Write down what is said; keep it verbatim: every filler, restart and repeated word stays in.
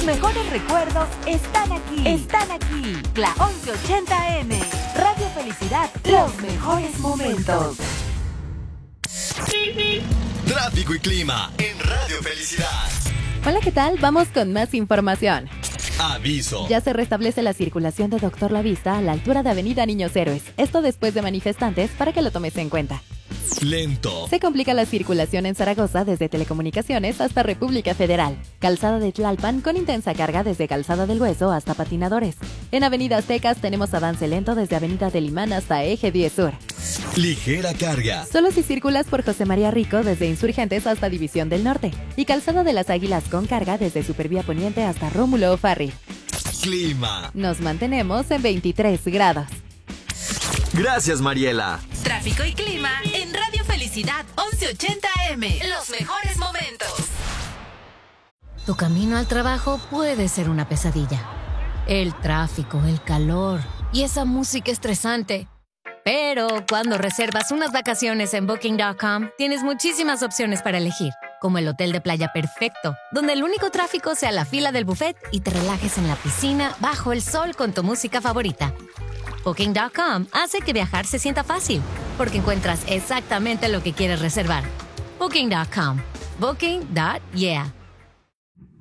Tus mejores recuerdos están aquí. Están aquí. La once ochenta eme. Radio Felicidad. Los mejores momentos. Tráfico y clima en Radio Felicidad. Hola, ¿qué tal? Vamos con más información. Aviso. Ya se restablece la circulación de Doctor La Vista a la altura de Avenida Niños Héroes. Esto después de manifestantes para que lo tomes en cuenta. Lento. Se complica la circulación en Zaragoza desde Telecomunicaciones hasta República Federal. Calzada de Tlalpan con intensa carga desde Calzada del Hueso hasta Patinadores. En Avenida Aztecas tenemos avance lento desde Avenida del Imán hasta Eje diez Sur. Ligera carga. Solo si circulas por José María Rico desde Insurgentes hasta División del Norte. Y Calzada de las Águilas con carga desde Supervía Poniente hasta Rómulo O'Farrill. Clima. Nos mantenemos en veintitrés grados. Gracias, Mariela. Tráfico y clima en Radio Felicidad once ochenta eme. Los mejores momentos. Tu camino al trabajo puede ser una pesadilla. El tráfico, el calor y esa música estresante. Pero cuando reservas unas vacaciones en Booking punto com, tienes muchísimas opciones para elegir, como el hotel de playa perfecto, donde el único tráfico sea la fila del buffet y te relajes en la piscina bajo el sol con tu música favorita. Booking punto com hace que viajar se sienta fácil, porque encuentras exactamente lo que quieres reservar. Booking punto com. Booking. Yeah.